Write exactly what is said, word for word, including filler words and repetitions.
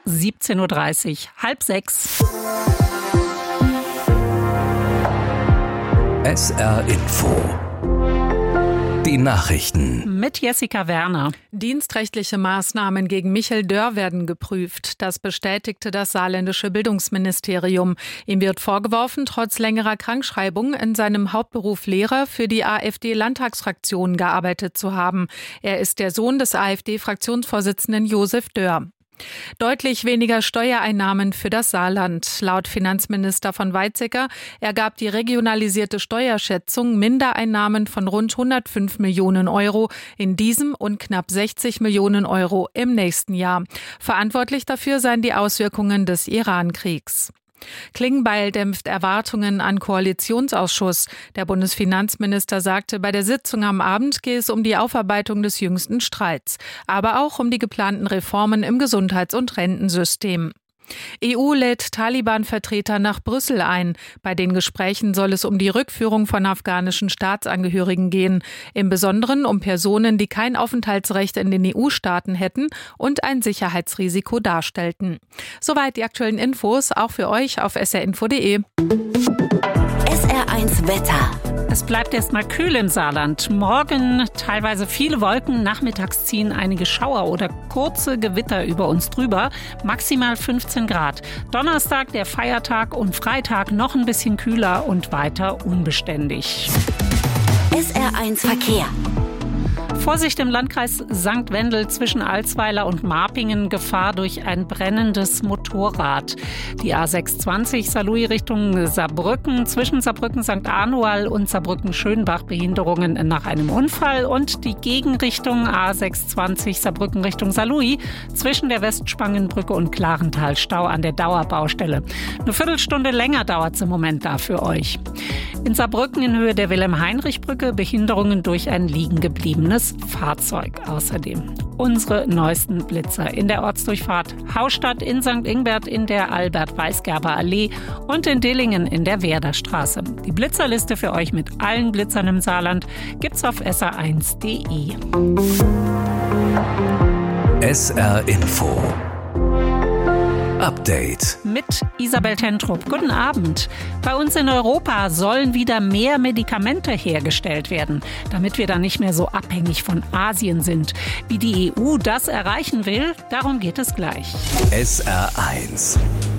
siebzehn Uhr dreißig, halb sechs. S R Info. Die Nachrichten. Mit Jessica Werner. Dienstrechtliche Maßnahmen gegen Michel Dörr werden geprüft. Das bestätigte das saarländische Bildungsministerium. Ihm wird vorgeworfen, trotz längerer Krankschreibung in seinem Hauptberuf Lehrer für die AfD-Landtagsfraktion gearbeitet zu haben. Er ist der Sohn des AfD-Fraktionsvorsitzenden Josef Dörr. Deutlich weniger Steuereinnahmen für das Saarland. Laut Finanzminister von Weizsäcker ergab die regionalisierte Steuerschätzung Mindereinnahmen von rund hundertfünf Millionen Euro in diesem und knapp sechzig Millionen Euro im nächsten Jahr. Verantwortlich dafür seien die Auswirkungen des Iran-Kriegs. Klingbeil dämpft Erwartungen an Koalitionsausschuss. Der Bundesfinanzminister sagte, bei der Sitzung am Abend gehe es um die Aufarbeitung des jüngsten Streits, aber auch um die geplanten Reformen im Gesundheits- und Rentensystem. E U lädt Taliban-Vertreter nach Brüssel ein. Bei den Gesprächen soll es um die Rückführung von afghanischen Staatsangehörigen gehen. Im Besonderen um Personen, die kein Aufenthaltsrecht in den E U-Staaten hätten und ein Sicherheitsrisiko darstellten. Soweit die aktuellen Infos, auch für euch auf s r info punkt d e. S R eins Wetter. Es bleibt erstmal kühl im Saarland. Morgen teilweise viele Wolken, nachmittags ziehen einige Schauer oder kurze Gewitter über uns drüber. Maximal fünfzehn Grad. Donnerstag, der Feiertag, und Freitag noch ein bisschen kühler und weiter unbeständig. S R eins Verkehr. Vorsicht im Landkreis Sankt Wendel zwischen Alsweiler und Marpingen, Gefahr durch ein brennendes Motorrad. Die A sechshundertzwanzig Saarlouis Richtung Saarbrücken, zwischen Saarbrücken Sankt Anual und Saarbrücken Schönbach Behinderungen nach einem Unfall, und die Gegenrichtung A sechshundertzwanzig Saarbrücken Richtung Saarlouis zwischen der Westspangenbrücke und Klarental Stau an der Dauerbaustelle. Eine Viertelstunde länger dauert es im Moment da für euch. In Saarbrücken in Höhe der Wilhelm-Heinrich-Brücke Behinderungen durch ein liegen gebliebenes Fahrzeug. Außerdem unsere neuesten Blitzer in der Ortsdurchfahrt Haustadt, in Sankt Ingbert in der Albert-Weisgerber-Allee und in Dillingen in der Werderstraße. Die Blitzerliste für euch mit allen Blitzern im Saarland gibt's auf s r eins punkt d e. S R Info. Update. Mit Isabel Tentrup. Guten Abend. Bei uns in Europa sollen wieder mehr Medikamente hergestellt werden, damit wir dann nicht mehr so abhängig von Asien sind. Wie die E U das erreichen will, darum geht es gleich. S R eins.